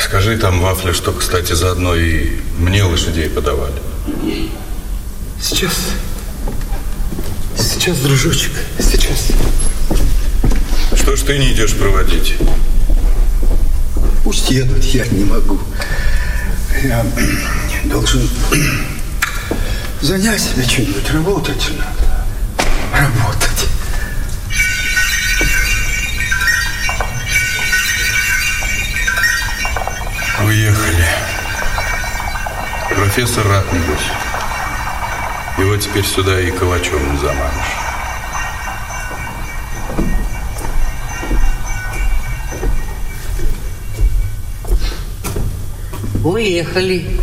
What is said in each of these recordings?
Скажи там Вафле, что, кстати, заодно и мне лошадей подавали. Сейчас, дружочек, сейчас. Что ж ты не идешь проводить? Пусть едут, я не могу. Я должен занять себя чем-нибудь, работать надо. Работать. Уехали. Профессор рад, небось. Его теперь сюда и калачом не заманишь. Уехали.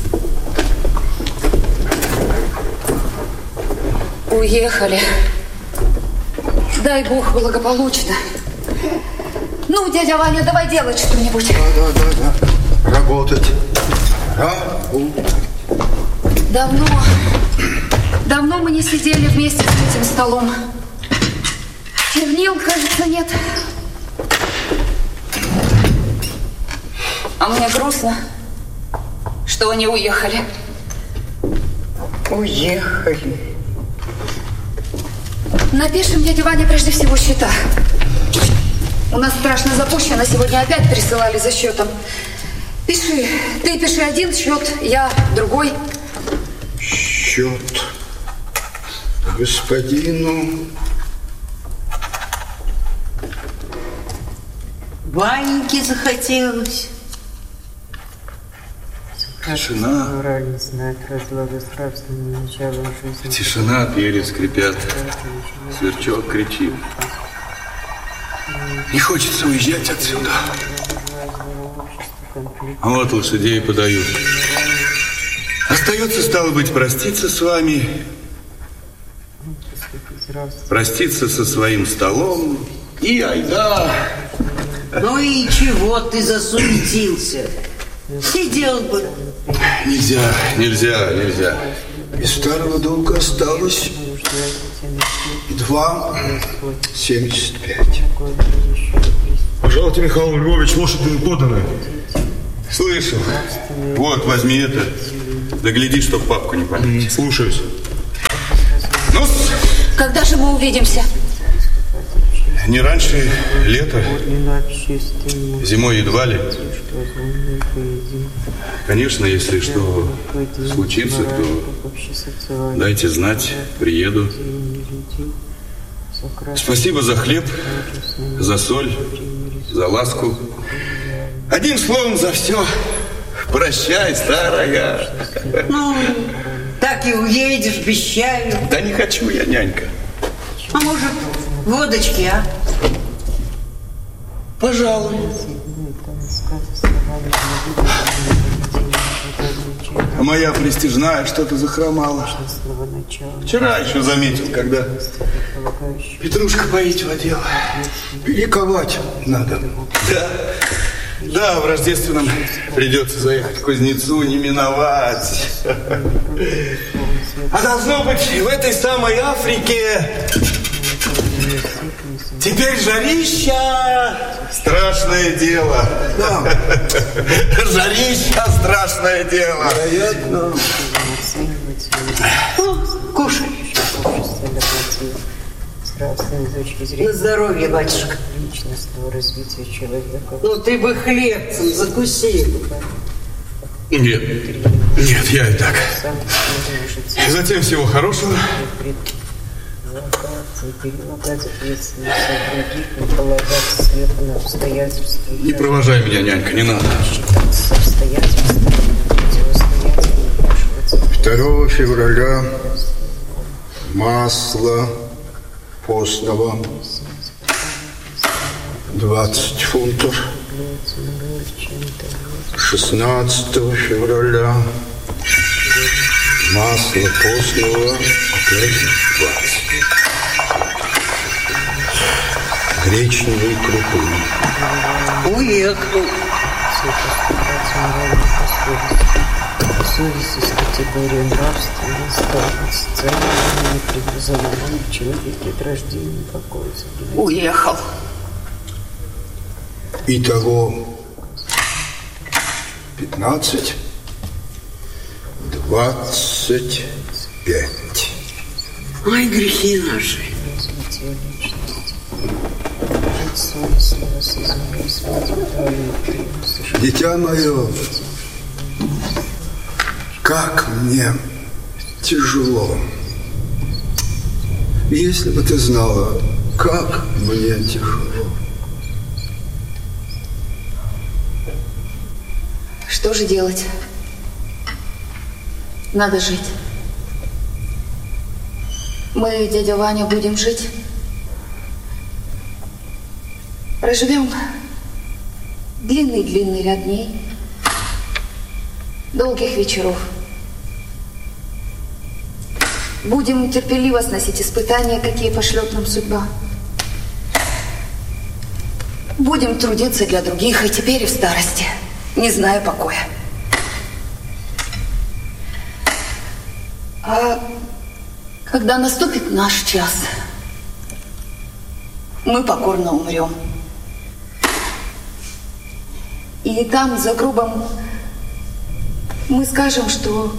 Уехали. Дай Бог благополучно. Ну, дядя Ваня, давай делать что-нибудь. Да. Работать. Давно мы не сидели вместе с этим столом. Чернил, кажется, нет. А мне грустно, что они уехали. Уехали. Напишем дяде Ване прежде всего счета. У нас страшно запущено. Сегодня опять присылали за счетом. Пиши. Ты пиши один счет, я другой. Счет господину Ваньке захотелось. Тишина. Тишина, двери скрипят. Сверчок кричит. Не хочется уезжать отсюда. А вот лошадей подают. Остается, стало быть, проститься с вами, проститься со своим столом и айда. Ну и чего ты засуетился? Сидел бы. Нельзя. Из старого долга осталось 2,75. Пожалуйста, Михаил Львович, лошади поданы. Слышал. Вот, возьми это. Да гляди, чтоб папку не помнить. Слушаюсь. Ну, Когда же мы увидимся? не раньше лета. Зимой едва ли. Конечно, если что случится, то дайте знать, приеду. Спасибо за хлеб, за соль, за ласку. Одним словом, за все. Прощай, старая. Ну, так и уедешь без чаю. Да не хочу я, нянька. А может, водочки, а? Пожалуй. А моя престижная что-то захромала. Вчера еще заметил, когда Петрушка поить водила. Перековать надо. Да, в Рождественном придется заехать к кузнецу, не миновать. А должно быть, в этой самой Африке теперь жарища. Страшное дело. Да. Жарища, страшное дело. Вероятно. Кушай. На здоровье, батюшка. Ну, ты бы хлебцем закусил. Нет, я и так. Затем всего хорошего. Не провожай меня, нянька, не надо. 2 февраля масло постного 20 фунтов. 16 февраля масло постного опять 20. Гречневой крупы. Уехал. Совесть из категории нравственной стала социальной непредвзойной в человеке от рождения покоится. Уехал. Итого 15, 25. Ой, грехи наши. Дитя мое, как мне тяжело. Если бы ты знала, как мне тяжело. Что же делать? Надо жить. Мы, дядя Ваня, будем жить. Проживем длинный-длинный ряд дней, долгих вечеров. Будем терпеливо сносить испытания, какие пошлет нам судьба. Будем трудиться для других, и теперь и в старости, не зная покоя. А когда наступит наш час, мы покорно умрем. И там, за гробом, мы скажем, что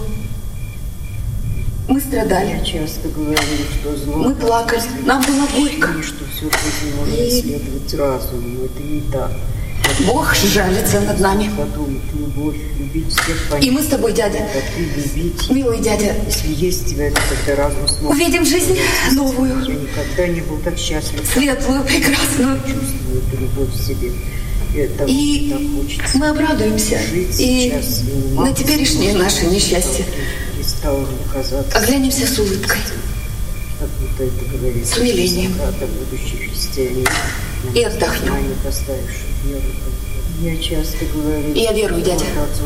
мы страдали. Я часто говорю, что зло... Мы плакали, нам было горько. И что всю жизнь можно исследовать разуму, но это не так. Бог жалится над нами. Подумать, любовь, любить всех, понять. И мы с тобой, дядя, милый дядя, если есть тебя, это тогда разум сможет... увидим жизнь новую. Я никогда не был так счастлив. Светлую, прекрасную. Чувствую эту любовь в себе. И мы обрадуемся и на теперешнее наше несчастье. Оглянемся с улыбкой, с умилением и отдохнем. Я часто говорю, я верую, дядя.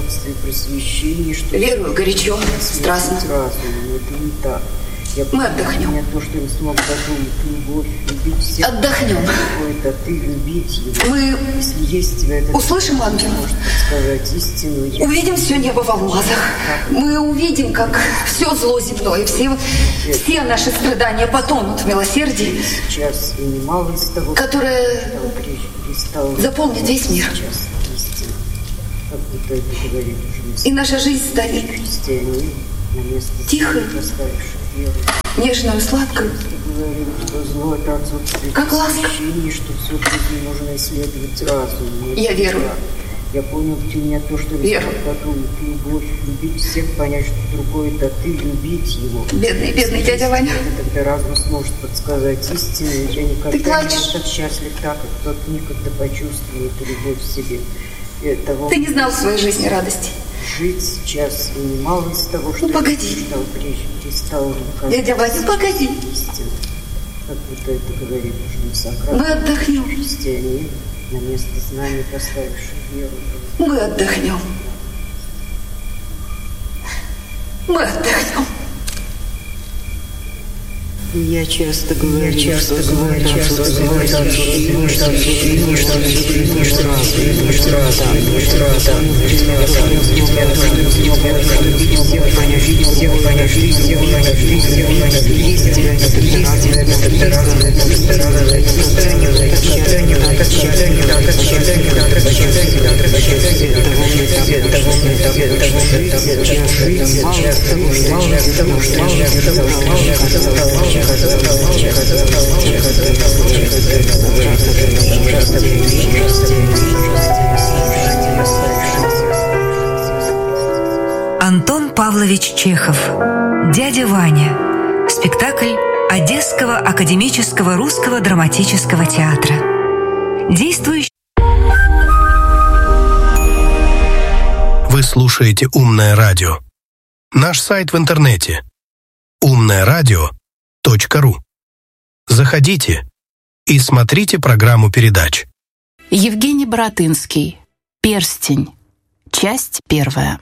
Верую горячо, страстно. Мы отдохнем. Отдохнем. Мы услышим ангела. Увидим все небо в алмазах. Мы увидим, как все зло земное, все наши страдания потонут в милосердии, которое заполнит весь мир. И наша жизнь станет тихой, нежную, сладкую, как ласка. Я верую. Я понял, что у меня то, что подумать, любовь, любить всех, понять, что другой это ты, любить его. Бедный дядя Ваня. Тогда разум сможет подсказать истину. Я никогда не был так счастлив, так, как тот никогда почувствовал эту любовь в себе. Ты не знал в своей жизни радости. Жить сейчас и немало из того, что погоди. Я читал прежде, перестал дядя Ваня, погоди. Истину. Как будто это говорит уже Сократ. Мы отдохнем. Христиане, на место знаний поставивший веру. Мы отдохнем. Мы отдохнем. Я часто говорю, что Антон Павлович Чехов. «Дядя Ваня». Спектакль Одесского академического русского драматического театра. Действующий. Вы слушаете «Умное радио». Наш сайт в интернете умное-радио.ру. Заходите и смотрите программу передач. Евгений Баратынский. «Перстень». Часть 1.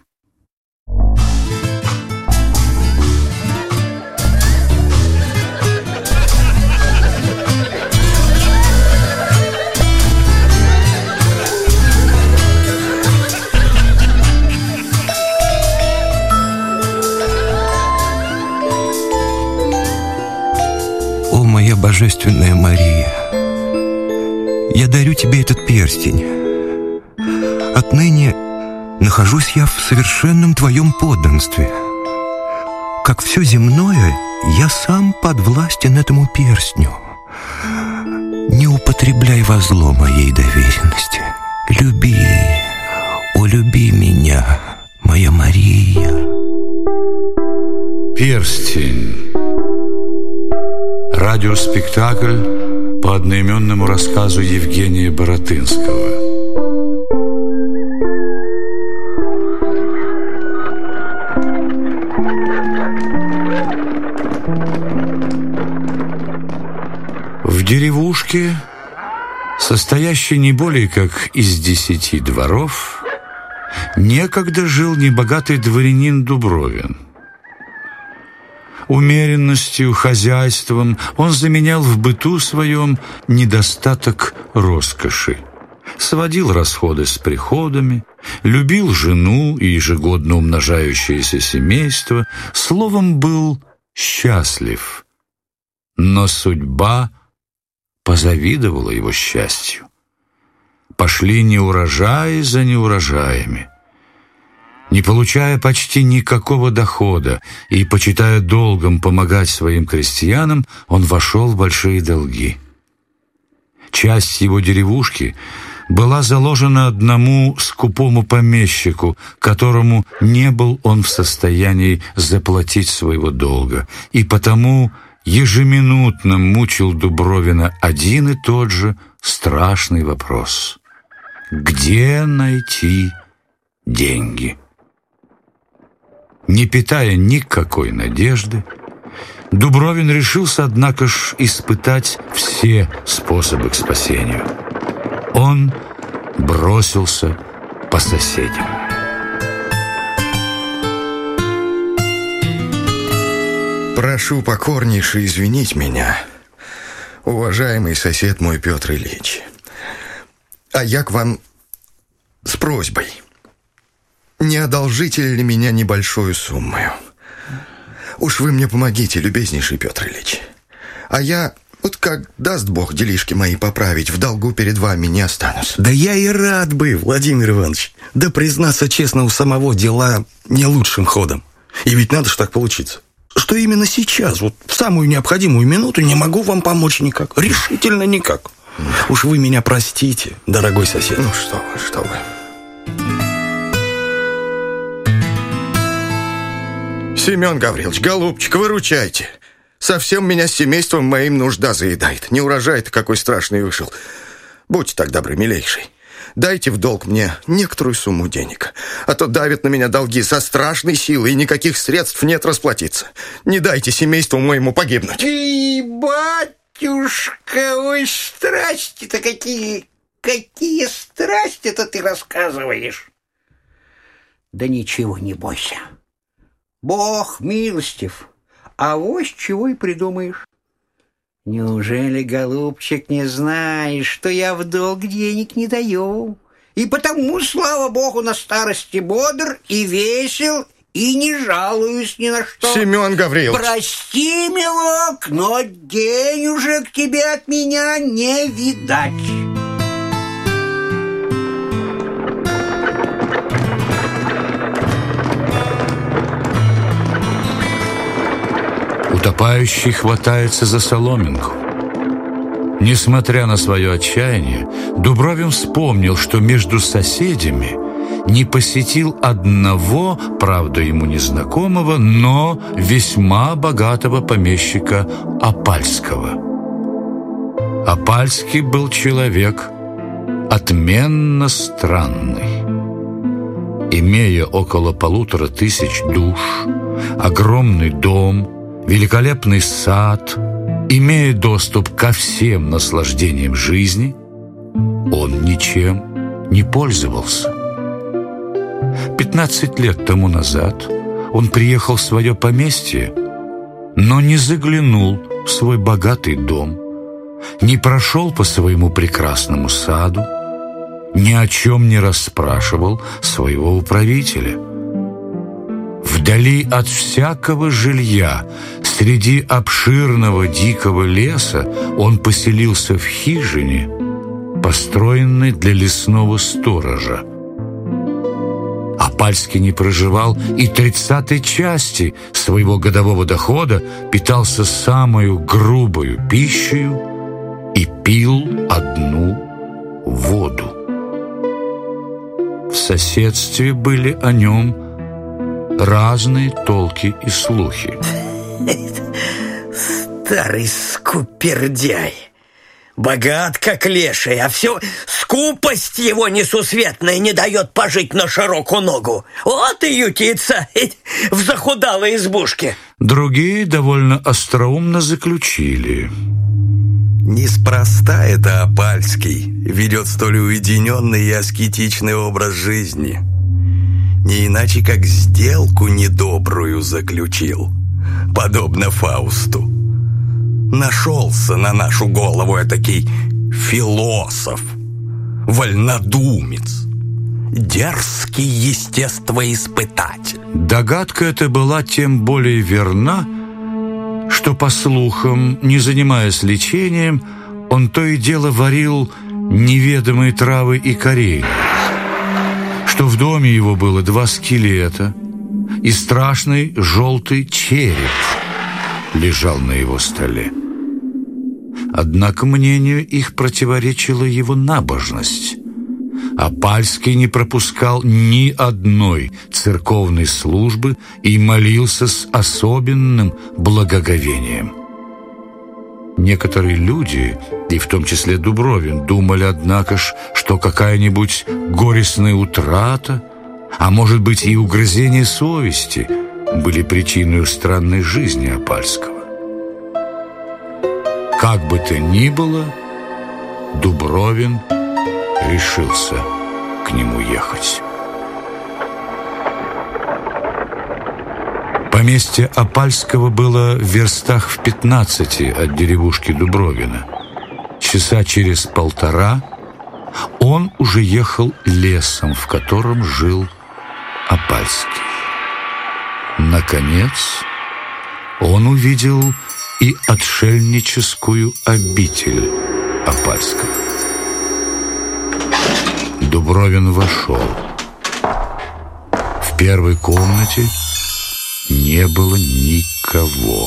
О, моя божественная Мария, я дарю тебе этот перстень. Отныне нахожусь я в совершенном твоем подданстве. Как все земное, я сам подвластен этому перстню. Не употребляй во зло моей доверенности. Люби, о, люби меня, моя Мария. Перстень. Радиоспектакль по одноименному рассказу Евгения Баратынского. В деревушке, состоящей не более как из 10 дворов, некогда жил небогатый дворянин Дубровин. Умеренностью, хозяйством он заменял в быту своем недостаток роскоши, сводил расходы с приходами, любил жену и ежегодно умножающееся семейство, словом, был счастлив. Но судьба позавидовала его счастью. Пошли неурожаи за неурожаями. Не получая почти никакого дохода и почитая долгом помогать своим крестьянам, он вошел в большие долги. Часть его деревушки была заложена одному скупому помещику, которому не был он в состоянии заплатить своего долга, и потому ежеминутно мучил Дубровина один и тот же страшный вопрос: где найти деньги? Не питая никакой надежды, Дубровин решился, однако ж, испытать все способы к спасению. Он бросился по соседям. Прошу покорнейше извинить меня, уважаемый сосед мой Петр Ильич. А я к вам с просьбой. Не одолжите ли меня небольшую сумму? Уж вы мне помогите, любезнейший Петр Ильич. А я, вот как даст Бог делишки мои поправить, в долгу перед вами не останусь. Да я и рад бы, Владимир Иванович. Да, признаться честно, у самого дела не лучшим ходом. И ведь надо ж так получиться, что именно сейчас, вот в самую необходимую минуту, не могу вам помочь никак. Решительно никак. Уж вы меня простите, дорогой сосед. Ну что вы. Семен Гаврилович, голубчик, выручайте. Совсем меня с семейством моим нужда заедает. Не урожай-то какой страшный вышел. Будьте так добры, милейший. Дайте в долг мне некоторую сумму денег, а то давят на меня долги со страшной силой, и никаких средств нет расплатиться. Не дайте семейству моему погибнуть. И, батюшка, ой, страсти-то какие страсти-то ты рассказываешь. Да ничего не бойся. Бог милостив, авось чего и придумаешь. Неужели, голубчик, не знаешь, что я в долг денег не даю? И потому, слава Богу, на старости бодр и весел, и не жалуюсь ни на что. Семен Гаврилович! Прости, милок, но денежек тебе от меня не видать. Утопающий хватается за соломинку. Несмотря на свое отчаяние, Дубровин вспомнил, что между соседями не посетил одного, правда ему незнакомого, но весьма богатого помещика Опальского. Опальский был человек отменно странный. Имея около 1500 душ, огромный дом, великолепный сад, имея доступ ко всем наслаждениям жизни, он ничем не пользовался. 15 лет тому назад он приехал в свое поместье, но не заглянул в свой богатый дом, не прошел по своему прекрасному саду, ни о чем не расспрашивал своего управителя. Вдали от всякого жилья, среди обширного дикого леса, он поселился в хижине, построенной для лесного сторожа. Опальский не проживал и 30-й части своего годового дохода, питался самую грубою пищей и пил одну воду. В соседстве были о нем разные толки и слухи. Старый скупердяй, богат как леший, а все скупость его несусветная не дает пожить на широкую ногу. Вот и ютится в захудалой избушке. Другие довольно остроумно заключили: неспроста это Опальский ведет столь уединенный и аскетичный образ жизни. Не иначе, как сделку недобрую заключил, подобно Фаусту. Нашелся на нашу голову этакий философ, вольнодумец, дерзкий естествоиспытатель. Догадка эта была тем более верна, что, по слухам, не занимаясь лечением, он то и дело варил неведомые травы и коренья, что в доме его было 2 скелета, и страшный желтый череп лежал на его столе. Однако мнению их противоречила его набожность. Опальский не пропускал ни одной церковной службы и молился с особенным благоговением. Некоторые люди, и в том числе Дубровин, думали, однако ж, что какая-нибудь горестная утрата, а может быть и угрызение совести, были причиной странной жизни Опальского. Как бы то ни было, Дубровин решился к нему ехать. Поместье Опальского было в верстах в 15 от деревушки Дубровина. Часа через 1,5 он уже ехал лесом, в котором жил Опальский. Наконец, он увидел и отшельническую обитель Опальского. Дубровин вошел. В первой комнате не было никого.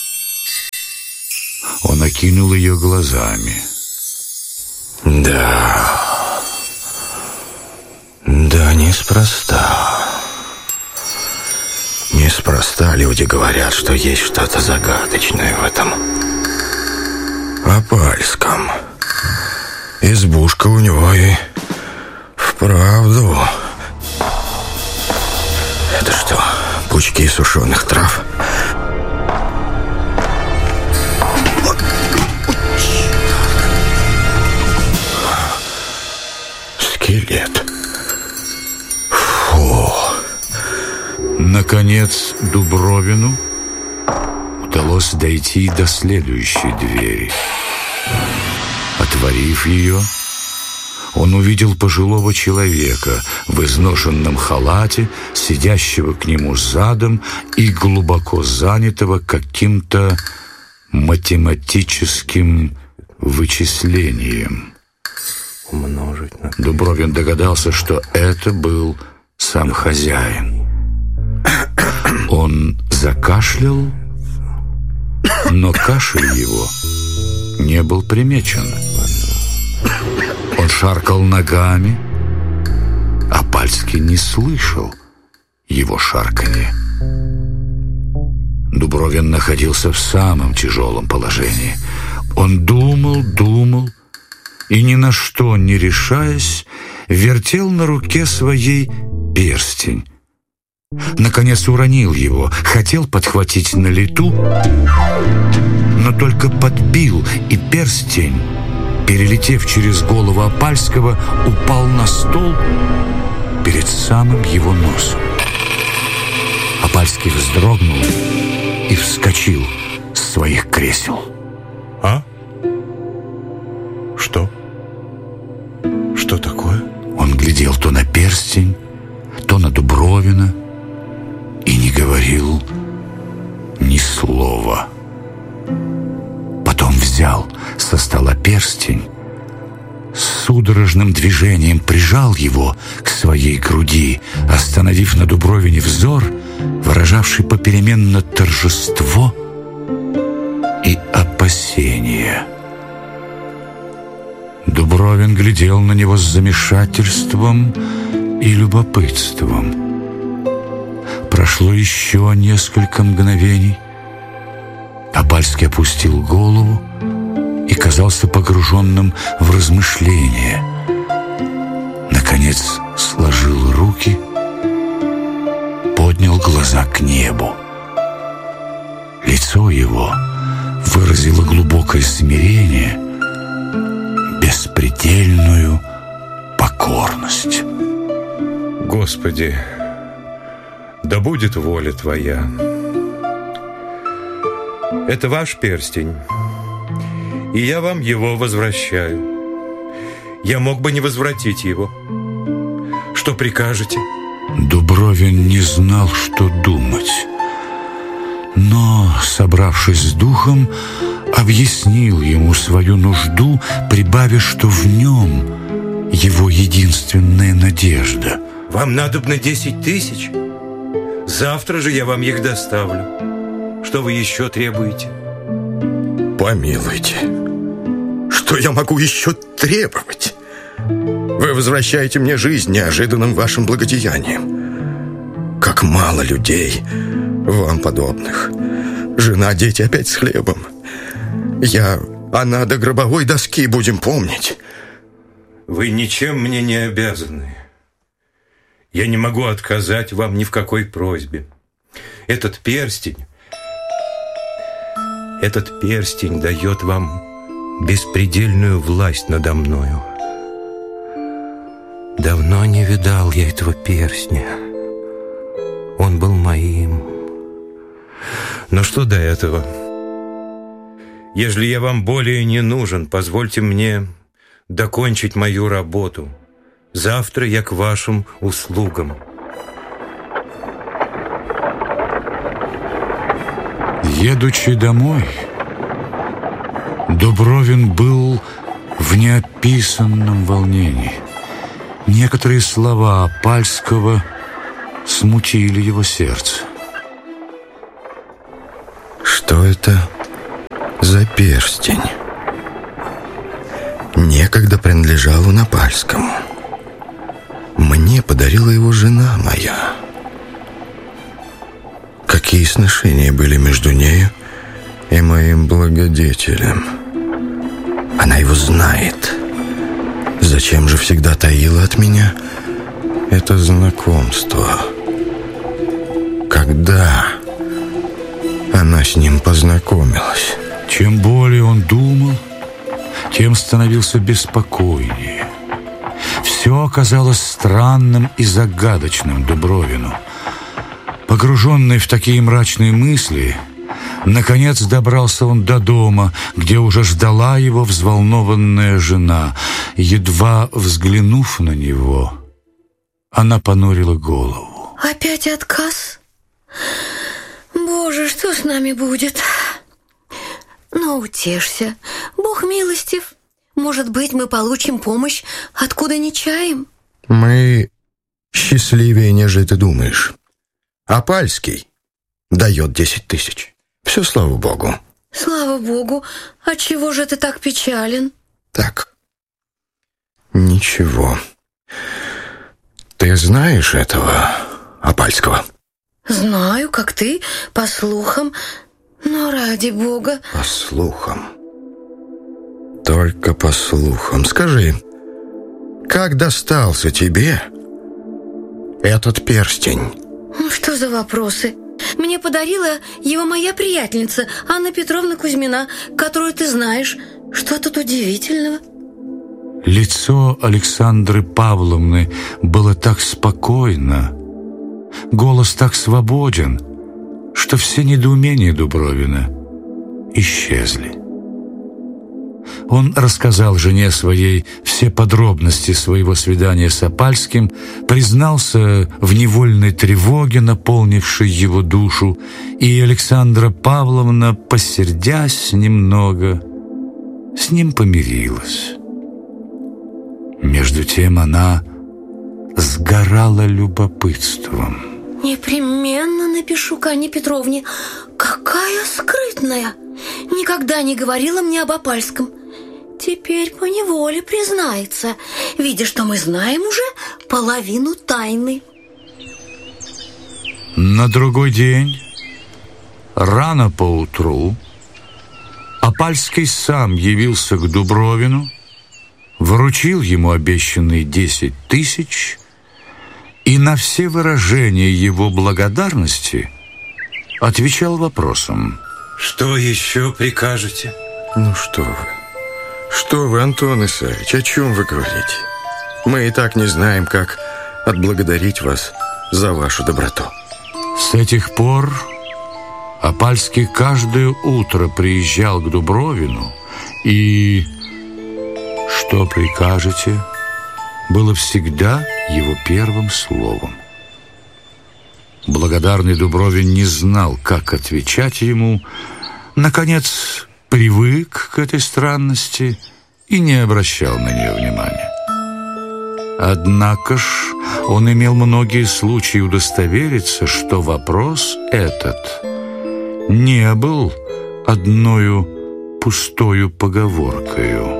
Он окинул ее глазами. Да, неспроста. Неспроста люди говорят, что есть что-то загадочное в этом Опальском. Избушка у него и вправду. Это что, пучки сушеных трав? Скелет. Фу. Наконец, Дубровину удалось дойти до следующей двери. Отворив ее, он увидел пожилого человека в изношенном халате, сидящего к нему задом и глубоко занятого каким-то математическим вычислением. Дубровин догадался, что это был сам хозяин. Он закашлял, но кашель его не был примечен. Он шаркал ногами, а Опальский не слышал его шарканья. Дубровин находился в самом тяжелом положении. Он думал и, ни на что не решаясь, вертел на руке своей перстень. Наконец уронил его, хотел подхватить на лету, но только подбил, и перстень, перелетев через голову Опальского, упал на стол перед самым его носом. Опальский вздрогнул и вскочил с своих кресел. А? Что? Что такое? Он глядел то на перстень, то на Дубровина и не говорил ни слова. Потом взял со стола перстень, судорожно судорожным движением прижал его к своей груди, остановив на Дубровине взор, выражавший попеременно торжество и опасение. Дубровин глядел на него с замешательством и любопытством. Прошло еще несколько мгновений. Опальский опустил голову и казался погруженным в размышления. Наконец сложил руки, поднял глаза к небу. Лицо его выразило глубокое смирение, беспредельную покорность. Господи, да будет воля Твоя. Это ваш перстень, и я вам его возвращаю. Я мог бы не возвратить его. Что прикажете? Дубровин не знал, что думать, но, собравшись с духом, объяснил ему свою нужду, прибавив, что в нем его единственная надежда. Вам надобно 10 тысяч? Завтра же я вам их доставлю. Что вы еще требуете? Помилуйте. Что я могу еще требовать? Вы возвращаете мне жизнь неожиданным вашим благодеянием. Как мало людей, вам подобных. Жена, дети опять с хлебом. Она до гробовой доски будем помнить. Вы ничем мне не обязаны. Я не могу отказать вам ни в какой просьбе. Этот перстень дает вам беспредельную власть надо мною. Давно не видал я этого перстня. Он был моим. Но что до этого? Ежели я вам более не нужен, позвольте мне докончить мою работу. Завтра я к вашим услугам. Едучи домой, Дубровин был в неописанном волнении. Некоторые слова Опальского смутили его сердце. Что это за перстень? Некогда принадлежал он Опальскому. Мне подарила его жена моя. Какие сношения были между нею и моим благодетелем? Она его знает. Зачем же всегда таила от меня это знакомство? Когда она с ним познакомилась? Чем более он думал, тем становился беспокойнее. Все оказалось странным и загадочным Дубровину. Погруженный в такие мрачные мысли, наконец добрался он до дома, где уже ждала его взволнованная жена. Едва взглянув на него, она понурила голову. Опять отказ? Боже, что с нами будет? Но утешься, Бог милостив. Может быть, мы получим помощь, откуда не чаем? Мы счастливее, нежели ты думаешь. Опальский дает 10 тысяч. Все, слава Богу. Слава Богу. Отчего же ты так печален? Так. Ничего. Ты знаешь этого Опальского? Знаю, как ты, по слухам. Но ради Бога... По слухам. Только по слухам. Скажи, как достался тебе этот перстень? Что за вопросы? Мне подарила его моя приятельница Анна Петровна Кузьмина, которую ты знаешь. Что тут удивительного? Лицо Александры Павловны было так спокойно, голос так свободен, что все недоумения Дубровина исчезли. Он рассказал жене своей все подробности своего свидания с Опальским, признался в невольной тревоге, наполнившей его душу, и Александра Павловна, посердясь немного, с ним помирилась. Между тем она сгорала любопытством. Непременно напишу к Анне Петровне. Какая скрытная! Никогда не говорила мне об Опальском. Теперь поневоле признается, видя, что мы знаем уже половину тайны. На другой день, рано поутру, Опальский сам явился к Дубровину, вручил ему обещанные 10 тысяч и на все выражения его благодарности отвечал вопросом: «Что еще прикажете?» Ну что вы, Антон Исаевич, о чем вы говорите? Мы и так не знаем, как отблагодарить вас за вашу доброту. С этих пор Опальский каждое утро приезжал к Дубровину, и «что прикажете» было всегда его первым словом. Благодарный Дубровин не знал, как отвечать ему, наконец привык к этой странности и не обращал на нее внимания. Однако ж он имел многие случаи удостовериться, что вопрос этот не был одною пустою поговоркою.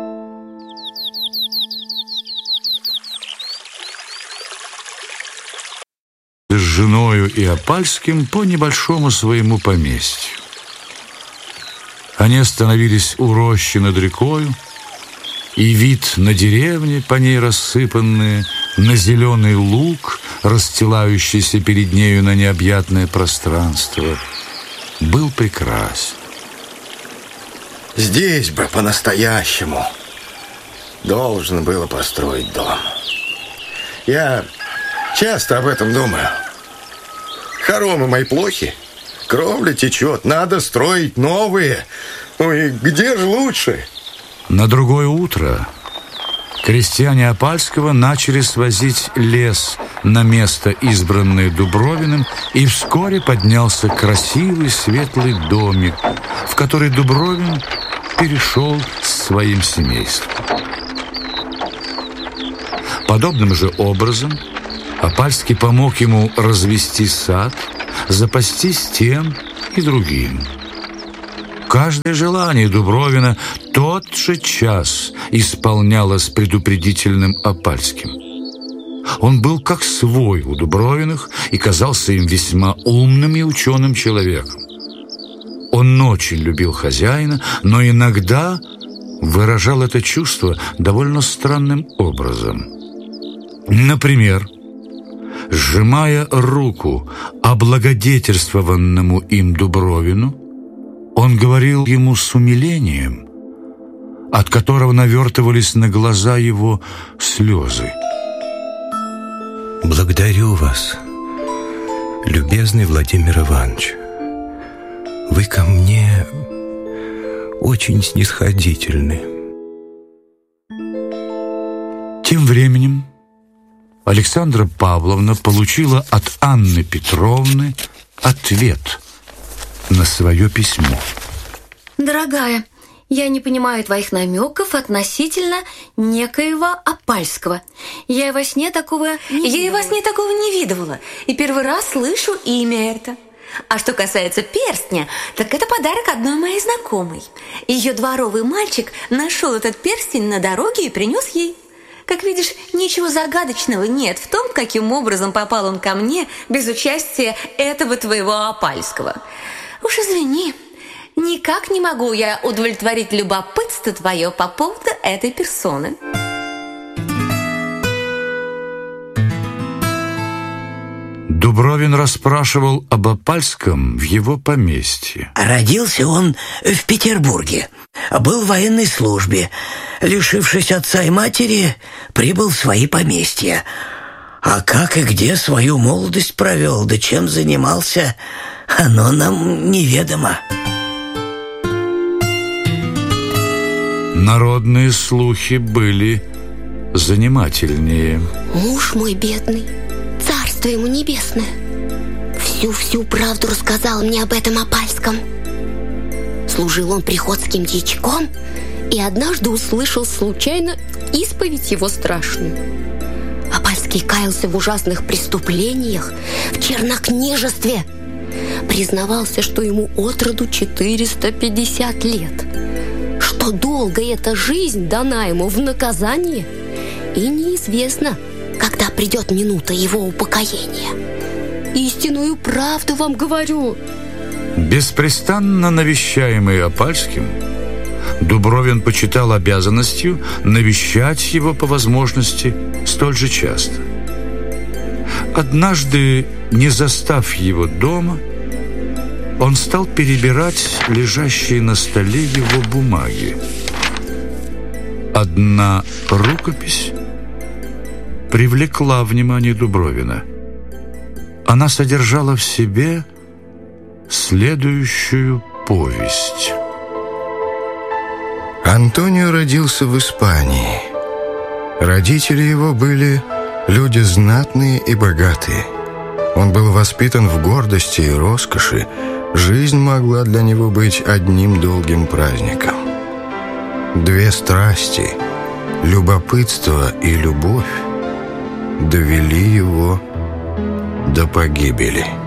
С женою и Опальским по небольшому своему поместью. Они остановились у рощи над рекою, и вид на деревни, по ней рассыпанные, на зеленый луг, расстилающийся перед нею на необъятное пространство, был прекрасен. Здесь бы по-настоящему должно было построить дом. Я часто об этом думаю. Хоромы мои плохи, кровля течет, надо строить новые. Ой, где же лучше? На другое утро крестьяне Опальского начали свозить лес на место, избранное Дубровиным, и вскоре поднялся красивый светлый домик, в который Дубровин перешел с своим семейством. Подобным же образом Опальский помог ему развести сад, запастись тем и другим. Каждое желание Дубровина тот же час исполнялось предупредительным Опальским. Он был как свой у Дубровиных и казался им весьма умным и ученым человеком. Он очень любил хозяина, но иногда выражал это чувство довольно странным образом. Например, сжимая руку облагодетельствованному им Дубровину, он говорил ему с умилением, от которого навертывались на глаза его слезы: «Благодарю вас, любезный Владимир Иванович. Вы ко мне очень снисходительны». Тем временем Александра Павловна получила от Анны Петровны ответ на свое письмо. Дорогая, я не понимаю твоих намеков относительно некоего Опальского. Я и во сне такого не видывала. И первый раз слышу имя это. А что касается перстня, так это подарок одной моей знакомой. Ее дворовый мальчик нашел этот перстень на дороге и принес ей. Как видишь, ничего загадочного нет в том, каким образом попал он ко мне без участия этого твоего Опальского. Уж извини, никак не могу я удовлетворить любопытство твое по поводу этой персоны. Дубровин расспрашивал об Опальском в его поместье. Родился он в Петербурге, был в военной службе. Лишившись отца и матери, прибыл в свои поместья. А как и где свою молодость провел, да чем занимался, оно нам неведомо. Народные слухи были занимательнее. Муж мой бедный, царство ему небесное, всю правду рассказал мне об этом Опальском. Служил он приходским дьячком и однажды услышал случайно исповедь его страшную. Опальский каялся в ужасных преступлениях, в чернокнижестве. Признавался, что ему отроду 450 лет, что долгая эта жизнь дана ему в наказание, и неизвестно, когда придет минута его упокоения. Истинную правду вам говорю. Беспрестанно навещаемый Опальским, Дубровин почитал обязанностью навещать его по возможности столь же часто. Однажды, не застав его дома, он стал перебирать лежащие на столе его бумаги. Одна рукопись привлекла внимание Дубровина. Она содержала в себе следующую повесть. Антонио родился в Испании. Родители его были люди знатные и богатые. Он был воспитан в гордости и роскоши. Жизнь могла для него быть одним долгим праздником. Две страсти, любопытство и любовь, довели его до погибели.